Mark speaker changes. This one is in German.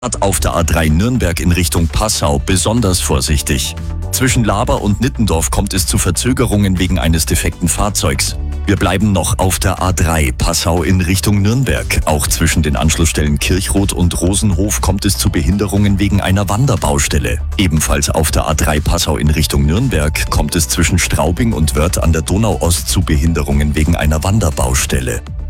Speaker 1: Auf der A3 Nürnberg in Richtung Passau besonders vorsichtig. Zwischen Laber und Nittendorf kommt es zu Verzögerungen wegen eines defekten Fahrzeugs. Wir bleiben noch auf der A3 Passau in Richtung Nürnberg. Auch zwischen den Anschlussstellen Kirchroth und Rosenhof kommt es zu Behinderungen wegen einer Wanderbaustelle. Ebenfalls auf der A3 Passau in Richtung Nürnberg kommt es zwischen Straubing und Wörth an der Donauost zu Behinderungen wegen einer Wanderbaustelle.